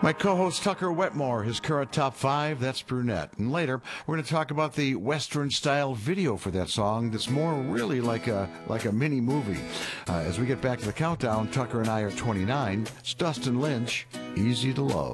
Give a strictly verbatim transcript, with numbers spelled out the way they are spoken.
My co-host Tucker Wetmore, his current top five, that's Brunette. And later, we're going to talk about the Western-style video for that song that's more really like a like a mini movie. Uh, as we get back to the countdown, Tucker and I are twenty-nine. It's Dustin Lynch, Easy to Love.